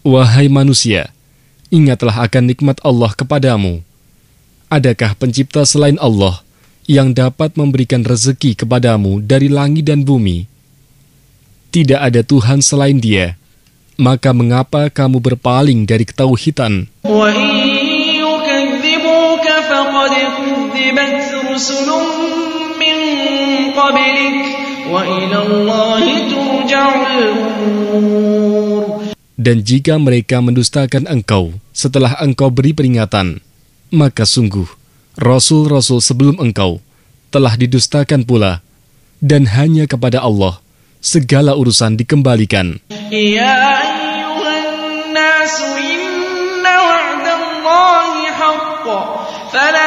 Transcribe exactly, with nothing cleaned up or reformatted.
Wahai manusia, ingatlah akan nikmat Allah kepadamu. Adakah pencipta selain Allah yang dapat memberikan rezeki kepadamu dari langit dan bumi? Tidak ada Tuhan selain Dia. Maka mengapa kamu berpaling dari ketauhidan? Dan jika mereka mendustakan engkau setelah engkau beri peringatan, maka sungguh Rasul-Rasul sebelum engkau telah didustakan pula, dan hanya kepada Allah segala urusan dikembalikan. Ya ayyuhan nasu inna wa'dallahi haqq, fala